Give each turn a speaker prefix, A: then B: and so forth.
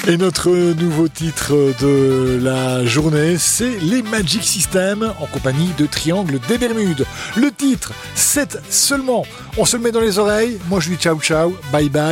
A: Et notre nouveau titre de la journée, c'est les Magic System en compagnie de Triangle des Bermudes. Le titre, c'est seulement. On se le met dans les oreilles. Moi, je dis ciao ciao, bye bye.